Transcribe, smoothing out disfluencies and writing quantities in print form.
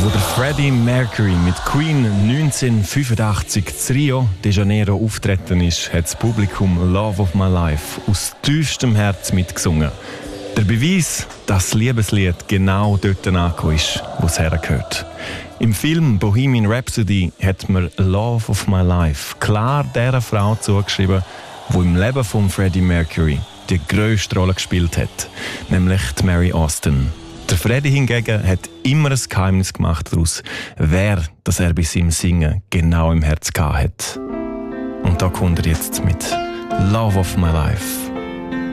Wo der Freddie Mercury mit Queen 1985 in Rio de Janeiro auftreten ist, hat das Publikum «Love of My Life» aus tiefstem Herz mitgesungen. Der Beweis, dass das Liebeslied genau dort angekommen ist, wo es hergehört. Im Film «Bohemian Rhapsody» hat man «Love of My Life» klar der Frau zugeschrieben, die im Leben von Freddie Mercury die grösste Rolle gespielt hat, nämlich die Mary Austin. Der Freddie hingegen hat immer ein Geheimnis gemacht daraus, wer das er bei seinem Singen genau im Herz gehabt hat. Und da kommt er jetzt mit «Love of My Life».